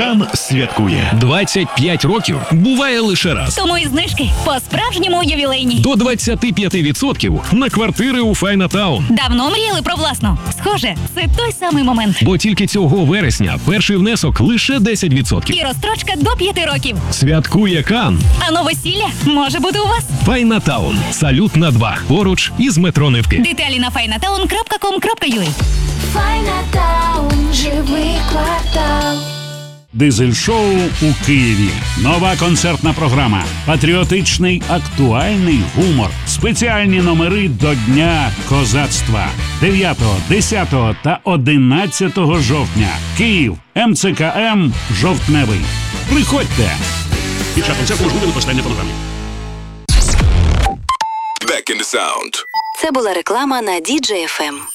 Кан святкує. 25 років буває лише раз. Тому і знижки по-справжньому ювілейні. До 25% на квартири у Файнатаун. Давно мріяли про власну? Схоже, це той самий момент. Бо тільки цього вересня перший внесок лише 10%. І розстрочка до 5 років. Святкує Кан. А новосілля може бути у вас. Файнатаун. Салют на 2. Поруч із метро Невки. Деталі на finatown.com.ua. Файнатаун, живий квартал. Дизель-шоу у Києві. Нова концертна програма. Патріотичний, актуальний гумор. Спеціальні номери до Дня козацтва. 9, 10 та 11 жовтня. Київ. МЦКМ «Жовтневий». Приходьте! Під час концерту можливе використання фонограми. Back in the sound. Це була реклама на DJ FM.